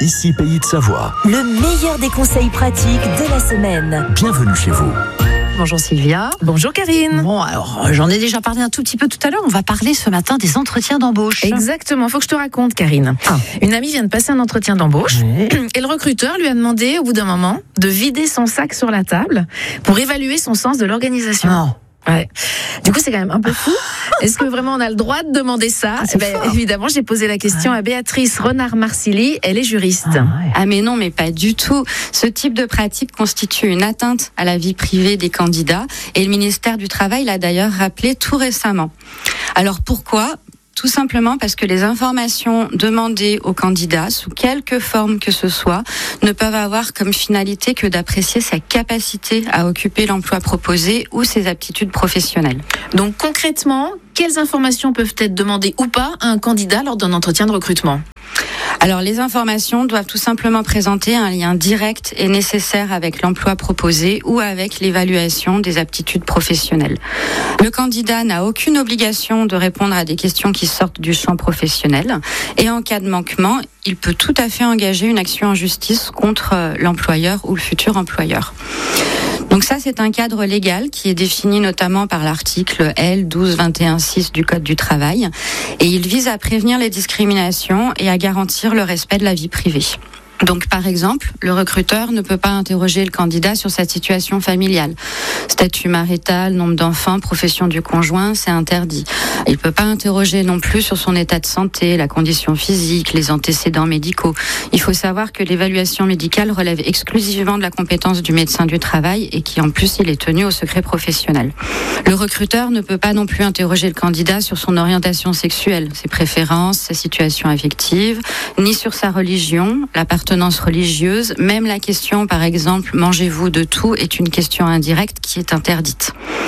Ici Pays de Savoie. Le meilleur des conseils pratiques de la semaine. Bienvenue chez vous. Bonjour Sylvia. Bonjour Karine. Bon, alors j'en ai déjà parlé un tout petit peu tout à l'heure. On va parler ce matin des entretiens d'embauche. Exactement, faut que je te raconte Karine. Une amie vient de passer un entretien d'embauche et le recruteur lui a demandé au bout d'un moment de vider son sac sur la table pour évaluer son sens de l'organisation. Non. Ouais. Du coup, c'est quand même un peu fou. Est-ce que vraiment on a le droit de demander ça? Évidemment, j'ai posé la question à Béatrice Renard-Marsili. Elle est juriste. Ah mais non, mais pas du tout. Ce type de pratique constitue une atteinte à la vie privée des candidats et le ministère du Travail l'a d'ailleurs rappelé tout récemment. Alors pourquoi ? Tout simplement parce que les informations demandées aux candidats, sous quelque forme que ce soit, ne peuvent avoir comme finalité que d'apprécier sa capacité à occuper l'emploi proposé ou ses aptitudes professionnelles. Donc concrètement, quelles informations peuvent être demandées ou pas à un candidat lors d'un entretien de recrutement ? Alors, les informations doivent tout simplement présenter un lien direct et nécessaire avec l'emploi proposé ou avec l'évaluation des aptitudes professionnelles. Le candidat n'a aucune obligation de répondre à des questions qui sortent du champ professionnel et en cas de manquement, il peut tout à fait engager une action en justice contre l'employeur ou le futur employeur. Donc ça, c'est un cadre légal qui est défini notamment par l'article L 1221-6 du Code du travail et il vise à prévenir les discriminations et à garantir le respect de la vie privée. Donc, par exemple, le recruteur ne peut pas interroger le candidat sur sa situation familiale. Statut marital, nombre d'enfants, profession du conjoint, c'est interdit. Il ne peut pas interroger non plus sur son état de santé, la condition physique, les antécédents médicaux. Il faut savoir que l'évaluation médicale relève exclusivement de la compétence du médecin du travail et qui, en plus, il est tenu au secret professionnel. Le recruteur ne peut pas non plus interroger le candidat sur son orientation sexuelle, ses préférences, sa situation affective, ni sur sa religion, l'appartenance religieuse. Même la question, par exemple, mangez-vous de tout, est une question indirecte qui est interdite.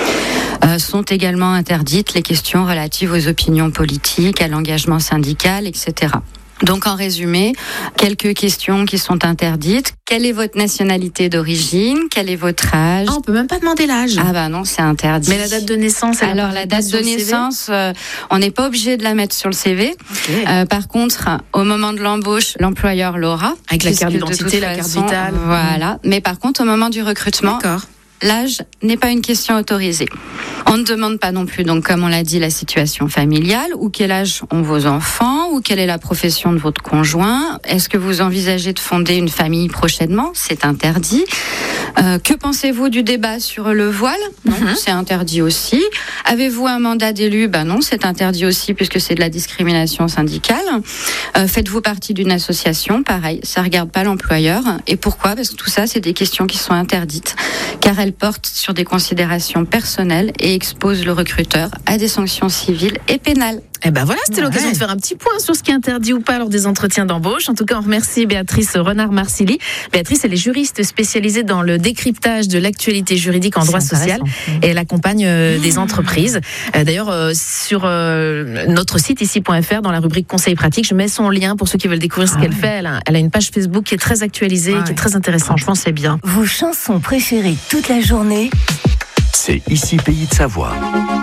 Sont également interdites les questions relatives aux opinions politiques, à l'engagement syndical, etc. Donc en résumé, quelques questions qui sont interdites. Quelle est votre nationalité d'origine ? Quel est votre âge ? On peut même pas demander l'âge. Ah bah non, c'est interdit. Mais la date de naissance, alors la date de naissance, on n'est pas obligé de la mettre sur le CV. Okay. Par contre, au moment de l'embauche, l'employeur l'aura. Avec la carte d'identité, la carte vitale. Voilà. Mais par contre, au moment du recrutement, l'âge n'est pas une question autorisée. On ne demande pas non plus, donc comme on l'a dit, la situation familiale ou quel âge ont vos enfants ou quelle est la profession de votre conjoint. Est-ce que vous envisagez de fonder une famille prochainement ? C'est interdit. Que pensez-vous du débat sur le voile ? Non, c'est interdit aussi. Avez-vous un mandat d'élu ? Ben non, c'est interdit aussi puisque c'est de la discrimination syndicale. Faites-vous partie d'une association ? Pareil, ça regarde pas l'employeur. Et pourquoi ? Parce que tout ça, c'est des questions qui sont interdites, car elles portent sur des considérations personnelles et exposent le recruteur à des sanctions civiles et pénales. Et ben voilà, c'était l'occasion de faire un petit point sur ce qui est interdit ou pas lors des entretiens d'embauche. En tout cas, on remercie Béatrice Renard-Marsili. Béatrice, elle est juriste spécialisée dans le décryptage de l'actualité juridique en droit social et elle accompagne des entreprises. D'ailleurs, sur notre site ici.fr, dans la rubrique conseils pratiques, je mets son lien pour ceux qui veulent découvrir ce qu'elle fait. Elle a une page Facebook qui est très actualisée, qui est très intéressante. Franchement, c'est bien. Vos chansons préférées toute la journée, C'est Ici Pays de Savoie.